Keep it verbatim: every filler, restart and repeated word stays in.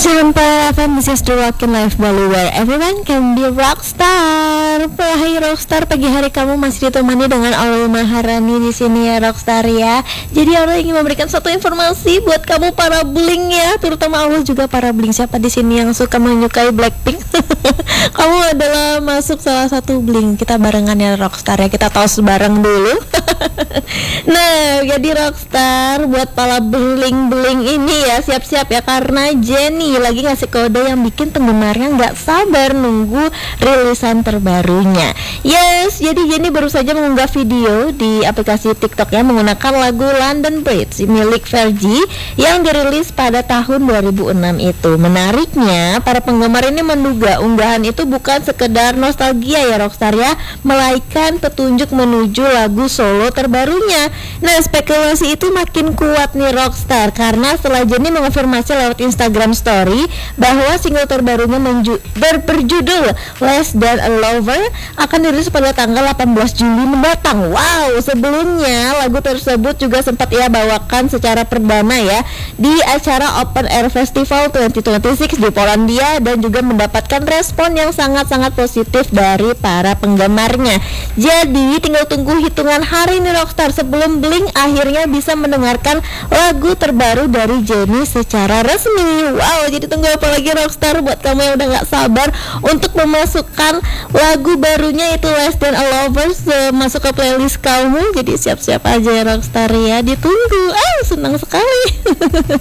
Sampai F M, this is the Rockin' Life Bali where everyone can be rockstar. Hai rockstar, pagi hari kamu masih ditemani dengan Aurel Maharani di sini ya rockstar ya. Jadi Aurel ingin memberikan satu informasi buat kamu para bling ya, terutama Aurel juga para bling. Siapa di sini yang suka menyukai Blackpink? Kamu adalah masuk salah satu bling. Kita barengan ya rockstar ya, kita tos bareng dulu. Nah, jadi rockstar buat para bling-bling ini ya, siap-siap ya karena Jennie lagi ngasih kode yang bikin penggemarnya nggak sabar nunggu rilisan terbarunya. Yes, jadi Jennie baru saja mengunggah video di aplikasi TikTok ya menggunakan lagu London Bridge milik Fergie yang dirilis pada tahun dua ribu enam itu. Menariknya, para penggemar ini menduga unggahan itu bukan sekedar nostalgia ya rockstar ya, melainkan petunjuk menuju lagu solo terbarunya. Nah, spekulasi itu makin kuat nih rockstar karena setelah Jennie mengonfirmasi lewat Instagram Story bahwa single terbarunya menju- ber- berjudul Less Than a Lover akan dirilis pada tanggal delapan belas Juli mendatang. Wow, sebelumnya lagu tersebut juga sempat ia bawakan secara perdana ya di acara Open Air Festival dua ribu dua puluh enam di Polandia dan juga mendapatkan respon yang sangat-sangat positif dari para penggemarnya. Jadi tinggal tunggu hitungan hari nih rockstar sebelum Blink akhirnya bisa mendengarkan lagu terbaru dari Jennie secara resmi. Wow, jadi tunggu apa lagi rockstar buat kamu yang udah gak sabar untuk memasukkan lagu barunya itu Less Than a Lover uh, masuk ke playlist kamu. Jadi siap-siap aja ya rockstar ya, ditunggu. Ah, senang sekali.